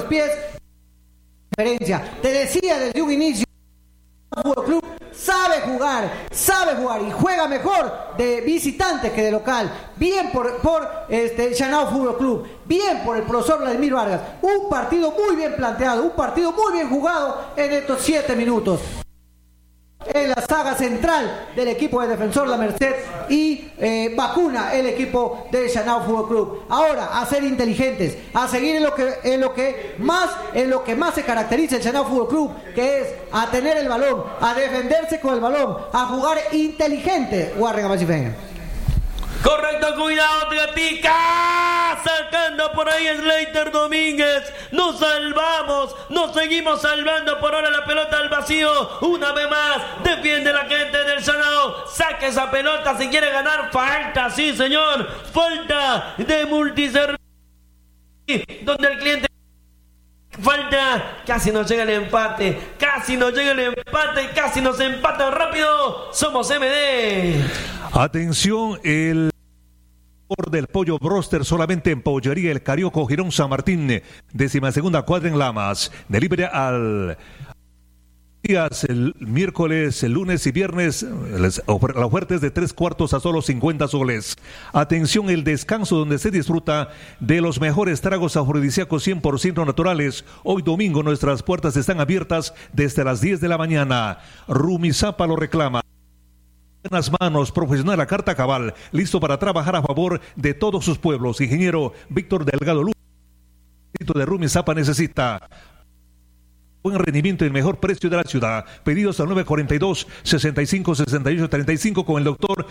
los pies. Diferencia. Te decía desde un inicio, Fútbol Club sabe jugar y juega mejor de visitante que de local. Bien por Chanao Fútbol Club, bien por el profesor Vladimir Vargas. Un partido muy bien planteado, un partido muy bien jugado en estos 7 minutos. En la saga central del equipo de Defensor La Merced y vacuna el equipo de Chanao Fútbol Club. Ahora, a ser inteligentes, a seguir en lo que más se caracteriza el Chanao Fútbol Club, que es a tener el balón, a defenderse con el balón, a jugar inteligente. Warren Amachifén. Correcto, cuidado, Gatica. Sacando por ahí Slater Domínguez. Nos salvamos. Nos seguimos salvando por ahora la pelota al vacío. Una vez más. Defiende la gente del Chanao. Saque esa pelota si quiere ganar. Falta, sí, señor. Falta de multiservicio. Donde el cliente... Falta, casi nos llega el empate, casi nos empatan rápido. Somos MD. Atención, el del pollo broster solamente en Pollería El Carioco, Girón San Martín, 12ª cuadra en Lamas. Delivery al días, el miércoles, el lunes y viernes, las ofertas de 3/4 a solo 50 soles. Atención, el descanso donde se disfruta de los mejores tragos afrodisíacos 100% naturales. Hoy domingo nuestras puertas están abiertas desde las 10 de la mañana. Rumisapa lo reclama. Buenas manos, profesional a carta cabal, listo para trabajar a favor de todos sus pueblos. Ingeniero Víctor Delgado Luz, de Rumisapa necesita buen rendimiento y el mejor precio de la ciudad. Pedidos al 942-6568-35 con el doctor.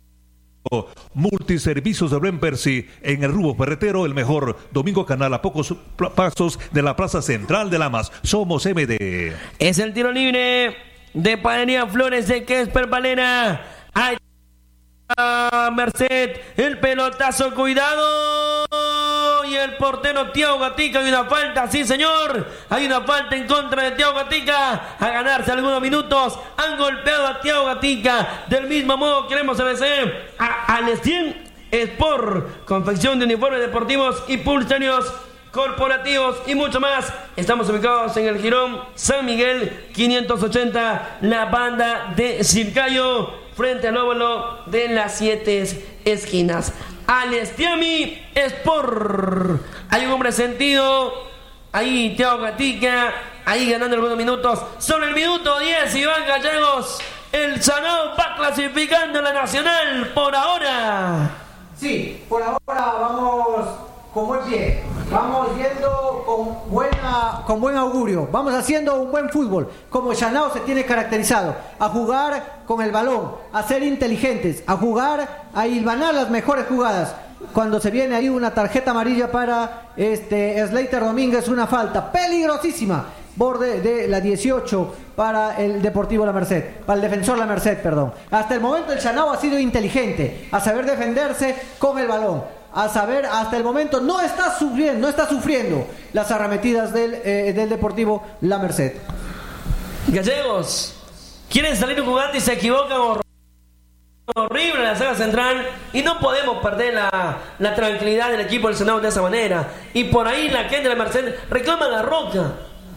Multiservicios de Blen Percy en el Rubio Ferretero, el mejor. Domingo Canal, a pocos pasos de la Plaza Central de Lamas. Somos MD. Es el tiro libre de Panadería Flores de Kesper Valera. Ahí Merced, el pelotazo, cuidado. Y el portero Tiago Gatica. Hay una falta, sí señor. Hay una falta en contra de Tiago Gatica. A ganarse algunos minutos. Han golpeado a Tiago Gatica. Del mismo modo queremos agradecer a Alestien Sport, confección de uniformes deportivos y pulsarios corporativos y mucho más. Estamos ubicados en el Jirón San Miguel 580, la banda de Circayo, frente al óvalo de las 7 esquinas. Alestiami Sport. Hay un hombre sentido. Ahí Tiago Gatica. Ahí ganando algunos minutos. Sobre el minuto 10, Iván Gallegos. El Chanao va clasificando en la nacional por ahora. Sí, por ahora vamos con buen pie. Vamos yendo con buen augurio. Vamos haciendo un buen fútbol, como Chanao se tiene caracterizado, a jugar con el balón, a ser inteligentes, a jugar, a hilvanar las mejores jugadas. Cuando se viene ahí una tarjeta amarilla para Slater Domínguez, una falta peligrosísima, borde de la 18 para el Deportivo La Merced, para el Defensor La Merced, perdón. Hasta el momento el Chanao ha sido inteligente, a saber defenderse con el balón. A saber, hasta el momento no está sufriendo las arremetidas del Deportivo La Merced. Gallegos, quieren salir jugando y se equivocan horrible en la saga central y no podemos perder la tranquilidad del equipo del Senado de esa manera. Y por ahí la gente de la Merced reclama la roja.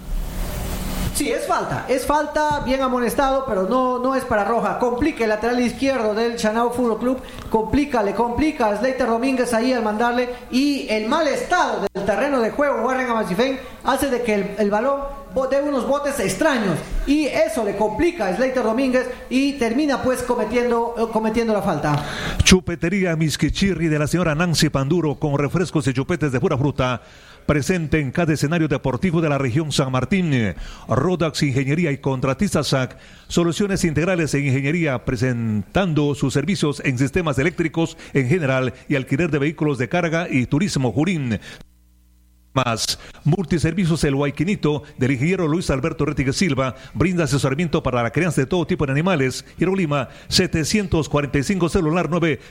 Sí, es falta, bien amonestado, pero no es para roja. Complica el lateral izquierdo del Chanao Fútbol Club, le complica a Slater Domínguez ahí al mandarle, y el mal estado del terreno de juego, Warren Amachifén, hace de que el balón dé unos botes extraños, y eso le complica a Slater Domínguez y termina pues cometiendo la falta. Chupetería Misquichirri de la señora Nancy Panduro, con refrescos y chupetes de pura fruta, presente en cada escenario deportivo de la región San Martín. Rodax Ingeniería y Contratistas SAC, soluciones integrales en ingeniería, presentando sus servicios en sistemas eléctricos en general y alquiler de vehículos de carga y turismo. Jurín. Más Multiservicios El Huayquinito del ingeniero Luis Alberto Rettigue Silva brinda asesoramiento para la crianza de todo tipo de animales. Lima 745, celular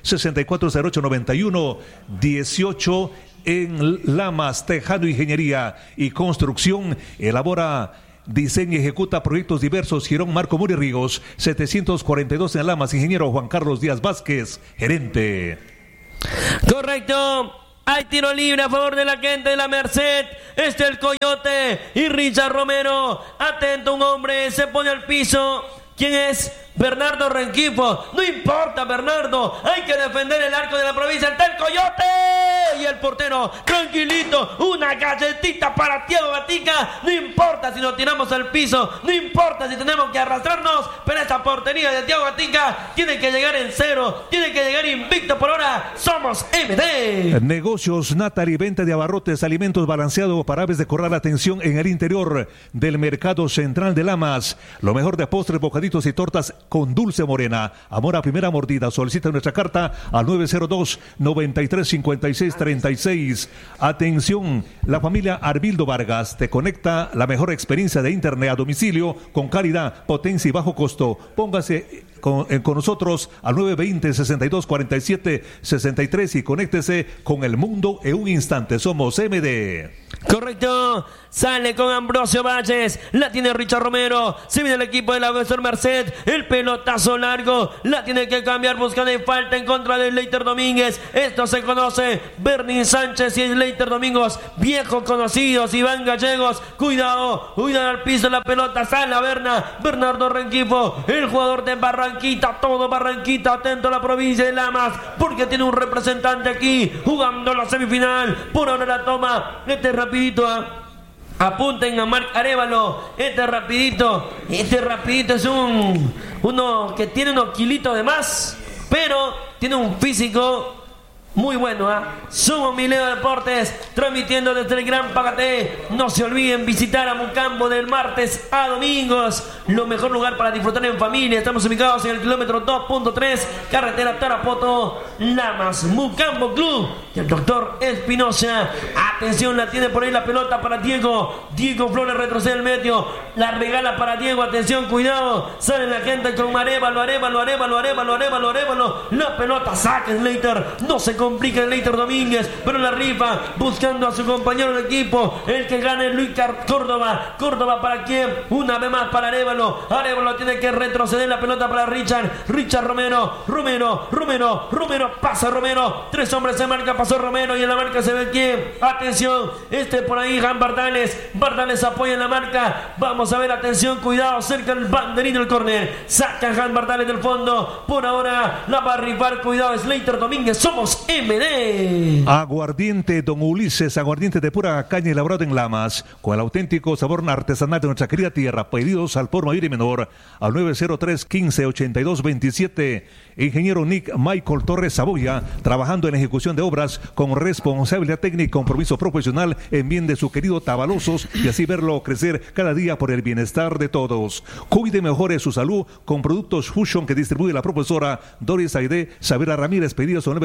9640891 18 en Lamas. Tejado, Ingeniería y Construcción, elabora, diseña y ejecuta proyectos diversos. Girón Marco Muri Ríos 742 en Lamas. Ingeniero Juan Carlos Díaz Vázquez, gerente. Correcto. Hay tiro libre a favor de la gente de la Merced. El Coyote y Richard Romero. Atento, un hombre se pone al piso. ¿Quién es? Bernardo Rengifo. No importa, Bernardo. Hay que defender el arco de la provincia. ¡Está el Coyote! Y el portero, tranquilito. Una galletita para Tiago Gatica. No importa si nos tiramos al piso. No importa si tenemos que arrastrarnos. Pero esta portería de Tiago Gatica tiene que llegar en cero. Tiene que llegar invicto por ahora. Somos MD. Negocios Natali, venta de abarrotes, alimentos balanceados para aves de corral. Atención en el interior del mercado central de Lamas. Lo mejor de postres, bocaditos y tortas con dulce morena. Amor a primera mordida. Solicita nuestra carta al 902-935636. Atención, la familia Arbildo Vargas te conecta la mejor experiencia de internet a domicilio con calidad, potencia y bajo costo. Póngase con nosotros al 920-6247-63 y conéctese con el mundo en un instante. Somos MD. Correcto, sale con Ambrosio Valles, la tiene Richard Romero, se viene el equipo de la Western Merced, el pelotazo largo, la tiene que cambiar buscando en falta en contra de Leiter Domínguez. Esto se conoce, Bernie Sánchez y Leiter Domínguez, viejos conocidos. Iván Gallegos, cuidado al piso, la pelota sale a Bernardo Rengifo, el jugador de Barranquita, todo Barranquita, atento a la provincia de Lamas, porque tiene un representante aquí, jugando la semifinal. Por ahora la toma, rapidito, apunten a Marc Arévalo. Rapidito es uno que tiene unos kilitos de más, pero tiene un físico muy bueno. Somos Mileo Deportes, transmitiendo desde el Gran Pagaté. No se olviden visitar a Mucambo del martes a domingos. Lo mejor lugar para disfrutar en familia. Estamos ubicados en el kilómetro 2.3, carretera Tarapoto, Lamas. Mucambo Club del doctor Espinosa. Atención, la tiene por ahí la pelota para Diego Flores, retrocede el medio, la regala para Diego. Atención, cuidado, sale la gente con Arévalo. La pelota saca Slater, no se complica el Leiter Domínguez, pero la rifa buscando a su compañero de equipo. El que gana es Luis Córdoba. ¿Para quién? Una vez más para Arévalo tiene que retroceder la pelota para Richard Romero, pasa Romero, 3 hombres se marca, pasó Romero y en la marca se ve quién. Atención, por ahí Jan Bardales apoya en la marca. Vamos a ver, atención, cuidado, cerca el banderín del córner, saca Jan Bardales del fondo. Por ahora la va a rifar, cuidado, es Leiter Domínguez. Somos MD. Aguardiente Don Ulises, aguardiente de pura caña elaborado en Lamas, con el auténtico sabor artesanal de nuestra querida tierra. Pedidos al por mayor y menor al 903-1582-27. Ingeniero Nick Michael Torres Saboya, trabajando en la ejecución de obras con responsabilidad técnica y compromiso profesional en bien de su querido Tabalosos, y así verlo crecer cada día por el bienestar de todos. Cuide y mejore su salud con productos Fusion que distribuye la profesora Doris Aide Savera Ramírez. Pedidos al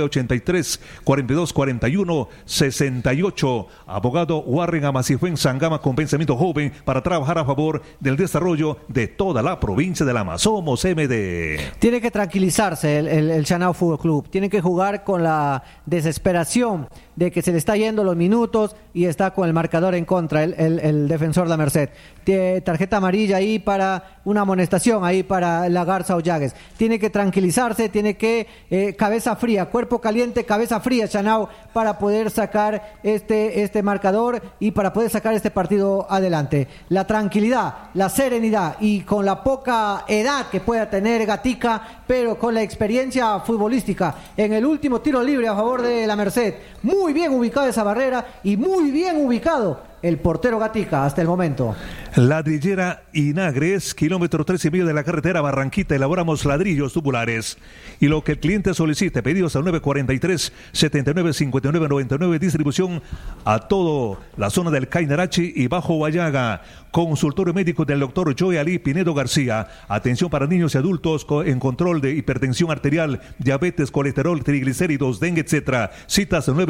983-4241-68. Abogado Warren Amasifuen Sangama, con pensamiento joven para trabajar a favor del desarrollo de toda la provincia de Lamas. Somos MD. Tiene que tranquilizarse el Chanao Fútbol Club. Tiene que jugar con la desesperación de que se le está yendo los minutos y está con el marcador en contra el defensor de la Merced. Tiene tarjeta amarilla ahí para una amonestación ahí para la Garza Ollagues. Tiene que tranquilizarse, tiene que cabeza fría, cuerpo caliente, cabeza fría, Chanao, para poder sacar este marcador y para poder sacar este partido adelante. La tranquilidad, la serenidad y con la poca edad que pueda tener Gatica, pero con la experiencia futbolística en el último tiro libre a favor de la Merced. Muy bien ubicada esa barrera y muy bien ubicado el portero Gatica hasta el momento. Ladrillera Inagres, kilómetro 3,5 de la carretera Barranquita. Elaboramos ladrillos tubulares y lo que el cliente solicite. Pedidos al 943-795999. Distribución a toda la zona del Cainarachi y Bajo Guayaga. Consultorio médico del doctor Joey Ali Pinedo García. Atención para niños y adultos en control de hipertensión arterial, diabetes, colesterol, triglicéridos, dengue, etc. Citas al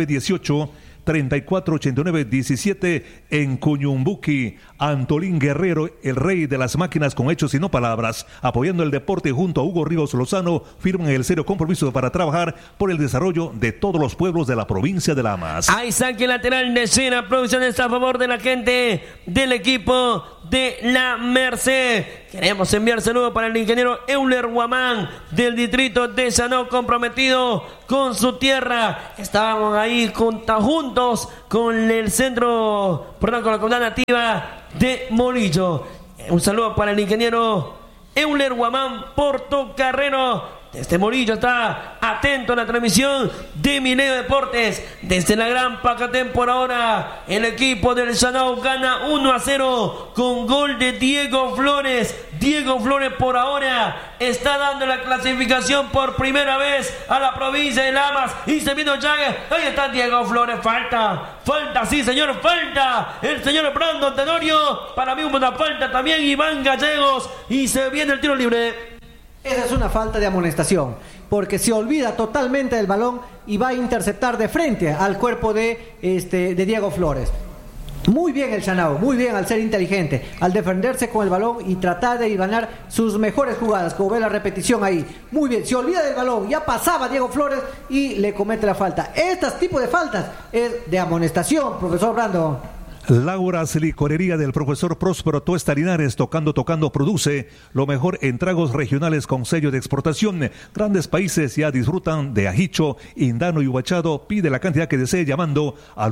918-3489-17 en Cuñumbuqui. Antolín Guerrero, el rey de las máquinas con hechos y no palabras, apoyando el deporte junto a Hugo Ríos Lozano, firman el serio compromiso para trabajar por el desarrollo de todos los pueblos de la provincia de Lamas. Hay saque lateral de escena, producción está a favor de la gente del equipo de la Merced. Queremos enviar saludos para el ingeniero Euler Guamán del distrito de Sanó, comprometido con su tierra. Estábamos ahí juntos con el centro, con la comunidad nativa de Molillo. Un saludo para el ingeniero Euler Guamán Portocarrero. Desde Molillo está atento a la transmisión de Milenio Deportes. Desde la Gran Pacatén por ahora, el equipo del Sanao gana 1-0 con gol de Diego Flores. Diego Flores por ahora está dando la clasificación por primera vez a la provincia de Lamas. Y se vino Chávez. Ahí está Diego Flores. Falta, sí señor, falta. El señor Brandon Tenorio. Para mí una falta también Iván Gallegos. Y se viene el tiro libre. Esa es una falta de amonestación, porque se olvida totalmente del balón y va a interceptar de frente al cuerpo de Diego Flores. Muy bien el Sanao, muy bien al ser inteligente, al defenderse con el balón y tratar de ganar sus mejores jugadas, como ve la repetición ahí. Muy bien, se olvida del balón, ya pasaba Diego Flores y le comete la falta. Este tipo de faltas es de amonestación, profesor Brando. Laura's Licorería del profesor Próspero Tuesta Linares, tocando, produce lo mejor en tragos regionales con sello de exportación. Grandes países ya disfrutan de ajicho, indano y huachado. Pide la cantidad que desee llamando al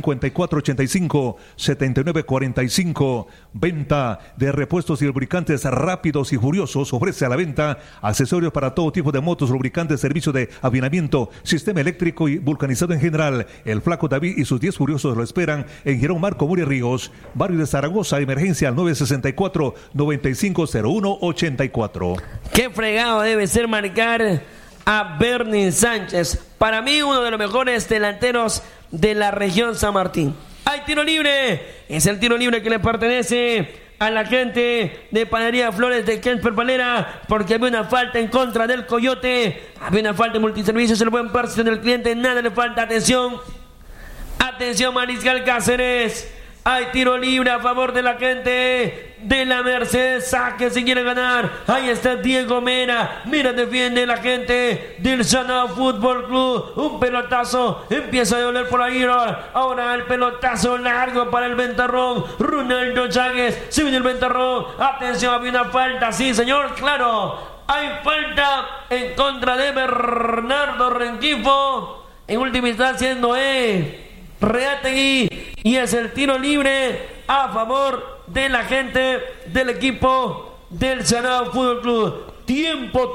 954-85-7945. Venta de repuestos y lubricantes rápidos y furiosos. Ofrece a la venta accesorios para todo tipo de motos, lubricantes, servicio de afinamiento, sistema eléctrico y vulcanizado en general. El Flaco David y sus 10 furiosos lo esperan en Girón Marco Muri Ríos, barrio de Zaragoza. Emergencia al 964-950184. Qué fregado debe ser marcar a Bernie Sánchez. Para mí uno de los mejores delanteros de la región San Martín. Hay tiro libre. Es el tiro libre que le pertenece a la gente de Panadería Flores de Kemper Palera, porque había una falta en contra del Coyote. Había una falta de multiservicios, el buen parcio del cliente. Nada le falta. Atención Mariscal Cáceres. Hay tiro libre a favor de la gente de la Merced. Saque si quiere ganar. Ahí está Diego Mena. Mira, defiende la gente del Sanao Fútbol Club. Un pelotazo. Empieza a doler por ahí. Ahora el pelotazo largo para el ventarrón. Ronaldo Cháguez. Se viene el ventarrón. Atención, había una falta. Sí, señor, claro. Hay falta en contra de Bernardo Renquifo. En última instancia, Reategui, y es el tiro libre a favor de la gente del equipo del Sanao Fútbol Club. Tiempo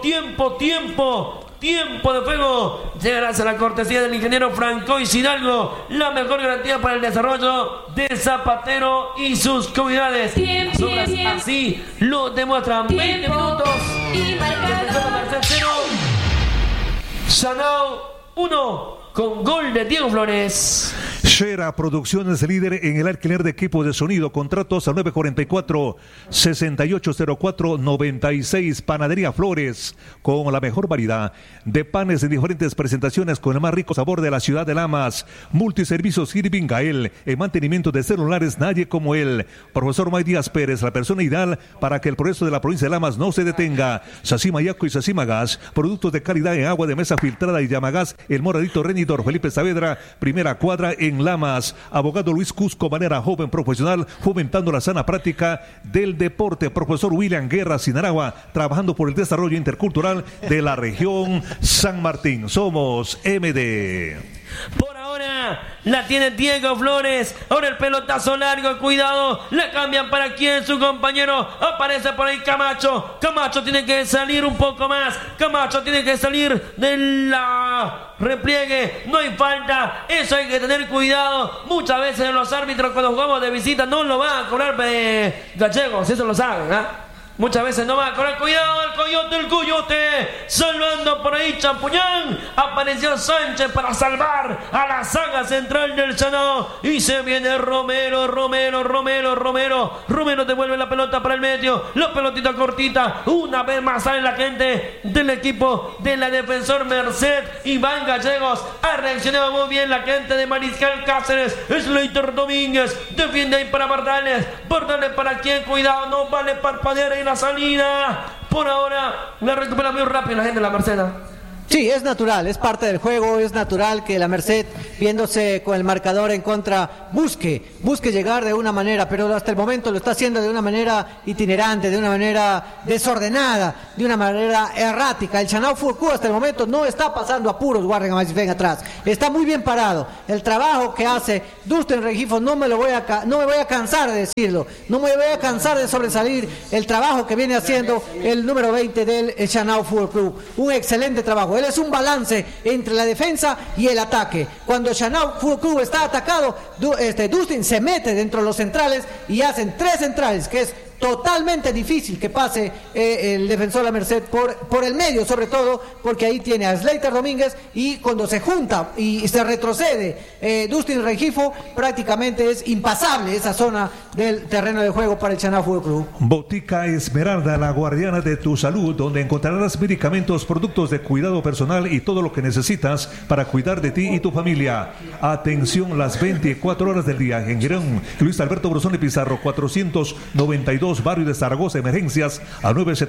de fuego. Llegarás a la cortesía del ingeniero Francois Hidalgo, la mejor garantía para el desarrollo de Zapatero y sus comunidades. Las obras así lo demuestran. 20 minutos y marcado 0. Sanao 1 con gol de Diego Flores. Shera Producciones, líder en el alquiler de equipos de sonido. Contratos al 944-6804-96. Panadería Flores, con la mejor variedad de panes en diferentes presentaciones, con el más rico sabor de la ciudad de Lamas. Multiservicios Irving Gael, en mantenimiento de celulares, nadie como él. Profesor May Díaz Pérez, la persona ideal para que el progreso de la provincia de Lamas no se detenga. Sacima Yaco y Sacima Gas, productos de calidad en agua de mesa filtrada y Llamagas, el Moradito Renidor Felipe Saavedra, primera cuadra en Lamas. Abogado Luis Cusco, manera joven profesional, fomentando la sana práctica del deporte. Profesor William Guerra Sinaragua, trabajando por el desarrollo intercultural de la región San Martín. Somos MD. Por ahora la tiene Diego Flores. Ahora el pelotazo largo, cuidado. La cambian para quien, su compañero. Aparece por ahí Camacho. Camacho tiene que salir un poco más. Camacho tiene que salir de la repliegue. No hay falta. Eso hay que tener cuidado. Muchas veces los árbitros cuando jugamos de visita no lo van a cobrar Gallegos. Eso lo saben, Muchas veces no va a correr. Cuidado el Coyote. Salvando por ahí Champuñán. Apareció Sánchez para salvar a la saga central del Sanao. Y se viene Romero. Romero devuelve la pelota para el medio. La pelotita cortita. Una vez más sale la gente del equipo de la Defensor Merced. Iván Gallegos. Ha reaccionado muy bien la gente de Mariscal Cáceres. Slater Domínguez. Defiende ahí para Bardales. Bardales para quien. Cuidado. No vale parpadear ahí la salida. Por ahora la recupera muy rápido la gente de la Merced. Sí, es natural, es parte del juego, es natural que la Merced, viéndose con el marcador en contra, busque llegar de una manera, pero hasta el momento lo está haciendo de una manera itinerante, de una manera desordenada, de una manera errática. El Chanao Fútbol Club hasta el momento no está pasando apuros, Warren Amazifén atrás, está muy bien parado. El trabajo que hace Dustin Rengifo, no me voy a cansar de decirlo, no me voy a cansar de sobresalir el trabajo que viene haciendo el número 20 del Chanao Fútbol Club, un excelente trabajo. Él es un balance entre la defensa y el ataque. Cuando Chanao Fútbol Club está atacado, Dustin se mete dentro de los centrales y hacen 3 centrales, que es totalmente difícil que pase el defensor de la Merced por el medio, sobre todo porque ahí tiene a Slater Domínguez, y cuando se junta y se retrocede Dustin Rengifo, prácticamente es impasable esa zona del terreno de juego para el Chanao Fútbol Club. Botica Esmeralda, la guardiana de tu salud, donde encontrarás medicamentos, productos de cuidado personal y todo lo que necesitas para cuidar de ti y tu familia. Atención las 24 horas del día en Girón. Luis Alberto Brusoni Pizarro, 492, barrio de Zaragoza, emergencias a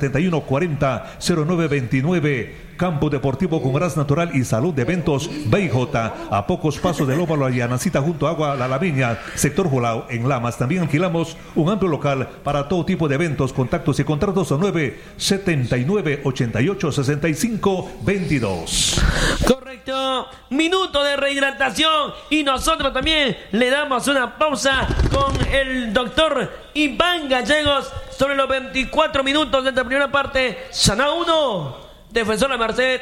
971-40-0929. Campo Deportivo con gas natural y salud de eventos BJ, a pocos pasos del Óvalo Allanacita, junto a Agua La Laviña, sector Julao, en Lamas. También alquilamos un amplio local para todo tipo de eventos. Contactos y contratos a 979-88-65-22. Correcto, minuto de rehidratación y nosotros también le damos una pausa con el doctor Iván Gallegos sobre los 24 minutos de esta primera parte. Chanao 1, Defensor La Merced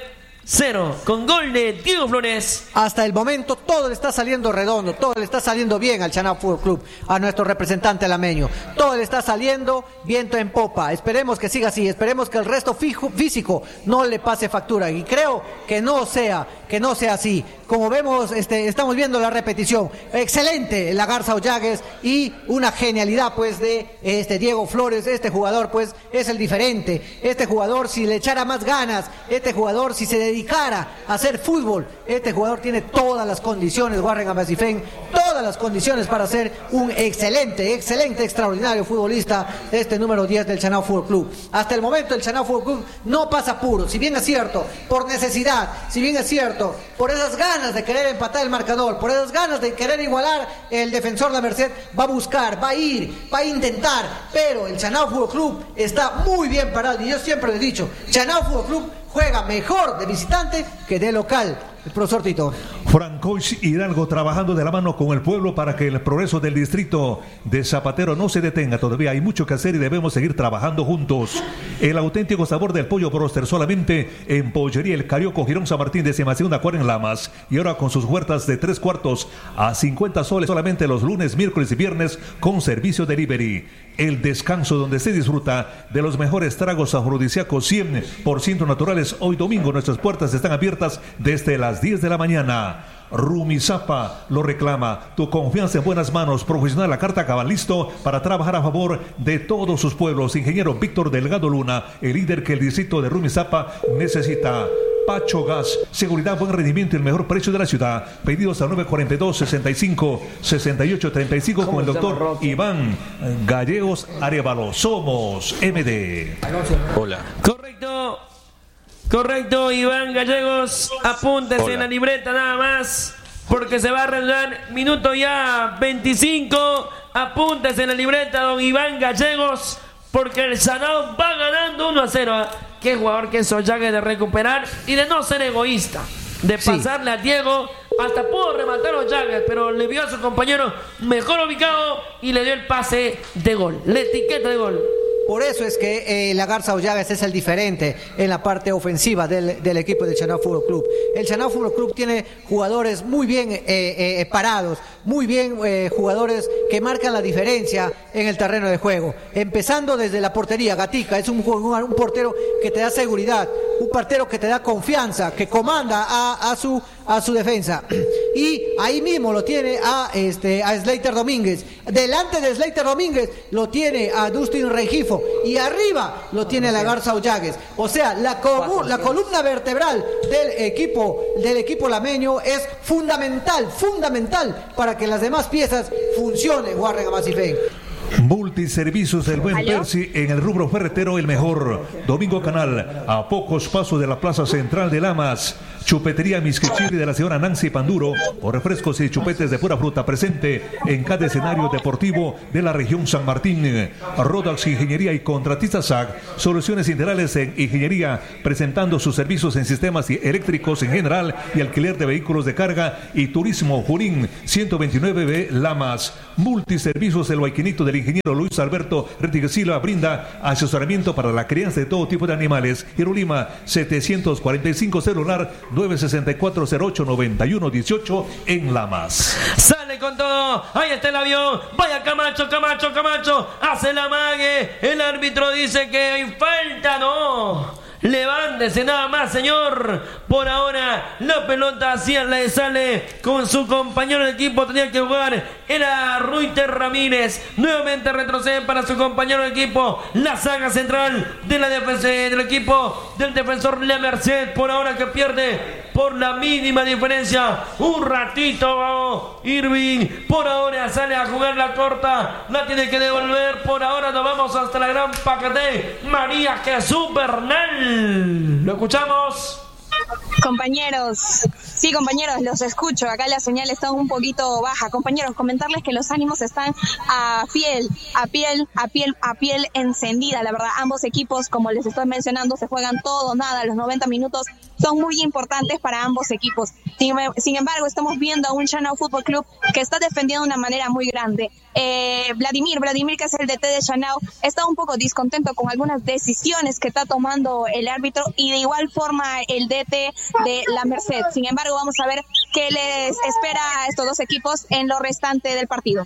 0, con gol de Diego Flores. Hasta el momento todo le está saliendo redondo, todo le está saliendo bien al Chanao Fútbol Club, a nuestro representante alameño. Todo le está saliendo viento en popa. Esperemos que siga así, esperemos que el resto físico no le pase factura, y creo que no sea así. Como vemos, estamos viendo la repetición. Excelente la Garza Ollagues, y una genialidad pues de Diego Flores. Este jugador pues es el diferente. Este jugador, si le echara más ganas, este jugador si se dedicara a hacer fútbol, este jugador tiene todas las condiciones, Warren Amazifén, todas las condiciones para ser un excelente, extraordinario futbolista, este número 10 del Chanao Fútbol Club. Hasta el momento el Chanao Fútbol Club no pasa apuro, si bien es cierto, por necesidad, si bien es cierto, por esas ganas de querer empatar el marcador, por esas ganas de querer igualar, el defensor de la Merced va a buscar, va a intentar, pero el Chanao Fútbol Club está muy bien parado, y yo siempre lo he dicho, Chanao Fútbol Club juega mejor de visitante que de local. El profesor Tito. Francois Hidalgo, trabajando de la mano con el pueblo para que el progreso del distrito de Zapatero no se detenga. Todavía hay mucho que hacer y debemos seguir trabajando juntos. El auténtico sabor del pollo broster, solamente en Pollería El Carioco, Girón San Martín, 12ª cuadra en Lamas. Y ahora con sus huertas de 3 cuartos a 50 soles, solamente los lunes, miércoles y viernes, con servicio delivery. El descanso, donde se disfruta de los mejores tragos afrodisíacos 100% naturales. Hoy domingo nuestras puertas están abiertas desde las 10 de la mañana. Rumisapa lo reclama. Tu confianza en buenas manos. Profesional, la carta cabal, listo para trabajar a favor de todos sus pueblos. Ingeniero Víctor Delgado Luna, el líder que el distrito de Rumisapa necesita. Pacho Gas, seguridad, buen rendimiento y el mejor precio de la ciudad. Pedidos al 942-65-6835 con el doctor Iván Gallegos Arevalo. Somos MD. Hola. Correcto, Iván Gallegos, apúntese en la libreta nada más, porque se va a arreglar minuto ya 25. Apúntese en la libreta, don Iván Gallegos, porque el Chanao va ganando 1-0. Qué jugador que es Ollagues, de recuperar y de no ser egoísta, de pasarle a Diego. Hasta pudo rematar Ollagues, pero le vio a su compañero mejor ubicado y le dio el pase de gol, la etiqueta de gol. Por eso es que la Garza Ollagues es el diferente en la parte ofensiva del equipo del Chanao Fútbol Club. El Chanao Fútbol Club tiene jugadores muy bien parados, muy bien jugadores que marcan la diferencia en el terreno de juego. Empezando desde la portería, Gatica es un portero que te da seguridad, un portero que te da confianza, que comanda a su defensa. Y ahí mismo lo tiene a Slater Domínguez. Delante de Slater Domínguez lo tiene a Dustin Rengifo. Y arriba lo tiene la Garza Ollagues. O sea, la columna vertebral del equipo lameño es fundamental para que las demás piezas funcionen, Warren Amazifén. Multiservicios del Buen Percy en el rubro ferretero, el mejor. Domingo Canal, a pocos pasos de la plaza central de Lamas. Chupetería Misquichiri de la señora Nancy Panduro, por refrescos y chupetes de pura fruta, presente en cada escenario deportivo de la región San Martín. Rodax Ingeniería y Contratista SAC, soluciones integrales en ingeniería, presentando sus servicios en sistemas eléctricos en general y alquiler de vehículos de carga y turismo. Junín 129B Lamas. Multiservicios El Huayquinito del ingeniero Luis Alberto Rettigue Silva brinda asesoramiento para la crianza de todo tipo de animales. Jerolima 745, celular 964-08-9118 en Lamas. Sale con todo, ahí está el avión, vaya Camacho, hace la mague, el árbitro dice que hay falta, no. Levántese nada más, señor. Por ahora, la pelota le sale con su compañero de equipo. Tenía que jugar, era Ruiter Ramírez. Nuevamente retrocede para su compañero de equipo. La saga central de la defensa del equipo del defensor La Merced. Por ahora que pierde por la mínima diferencia. Un ratito, Irving. Por ahora sale a jugar la corta. La tiene que devolver. Por ahora nos vamos hasta la gran Pacate. María Jesús Bernal. ¿Lo escuchamos? Compañeros, sí compañeros, los escucho, acá la señal está un poquito baja. Compañeros, comentarles que los ánimos están a piel encendida, la verdad. Ambos equipos, como les estoy mencionando, se juegan todo, nada, los 90 minutos son muy importantes para ambos equipos. Sin embargo, estamos viendo a un Chanao Fútbol Club que está defendiendo de una manera muy grande. Vladimir, que es el DT de Chanao, está un poco descontento con algunas decisiones que está tomando el árbitro y de igual forma el DT de La Merced. Sin embargo, vamos a ver qué les espera a estos dos equipos en lo restante del partido.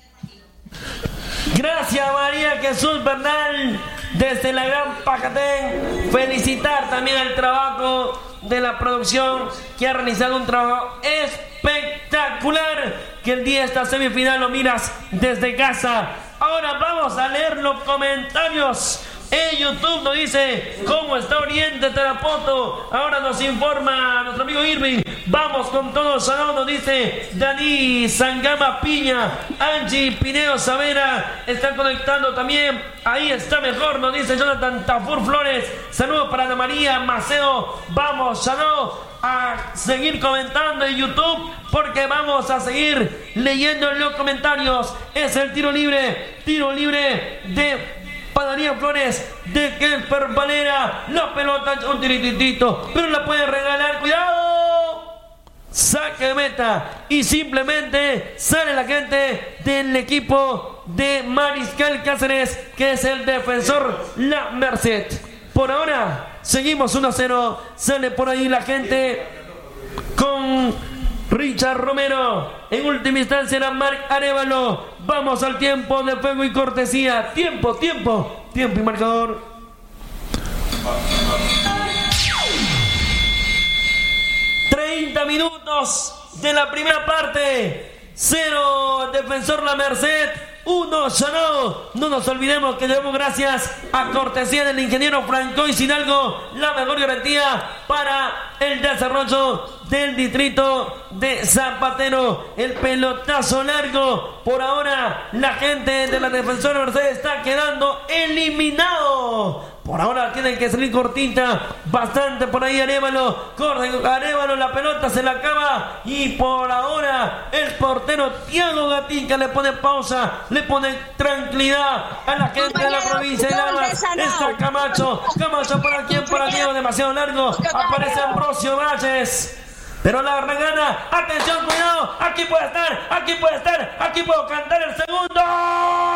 Gracias, María Jesús Bernal, desde la gran Pacatén. Felicitar también al trabajo de la producción, que ha realizado un trabajo espectacular, que el día de esta semifinal lo miras desde casa. Ahora vamos a leer los comentarios. En YouTube nos dice cómo está Oriente Tarapoto. Ahora nos informa nuestro amigo Irving. Vamos con todo Salón, nos dice Dani Sangama Piña. Angie Pineo Savera está conectando también. Ahí está mejor, nos dice Jonathan Tafur Flores. Saludos para Ana María Macedo. Vamos, Salón, a seguir comentando en YouTube, porque vamos a seguir leyendo en los comentarios. Es el tiro libre de Padaría Flores de Kelper Valera. La pelota, un tirititito, pero la puede regalar. ¡Cuidado! Saque de meta. Y simplemente sale la gente del equipo de Mariscal Cáceres, que es el defensor La Merced. Por ahora, seguimos 1-0. Sale por ahí la gente con Richard Romero. En última instancia era Marc Arevalo. Vamos al tiempo de fuego y cortesía. Tiempo y marcador. ...30 minutos de la primera parte. 0 defensor La Merced, 1 Chanao. No nos olvidemos que debemos gracias a cortesía del ingeniero Francois Hidalgo, la mejor garantía para el desarrollo del distrito de Zapatero. El pelotazo largo. Por ahora la gente de la defensora Mercedes está quedando eliminado. Por ahora tienen que salir cortita. Bastante por ahí Arevalo. Corre Arevalo, la pelota se la acaba. Y por ahora el portero Tiago Gatica le pone pausa, le pone tranquilidad a la gente de la provincia de Lamas. Está Camacho por aquí, demasiado largo. Aparece Ambrosio Valles. Pero la gana, atención, cuidado, aquí puede estar, aquí puedo cantar el segundo.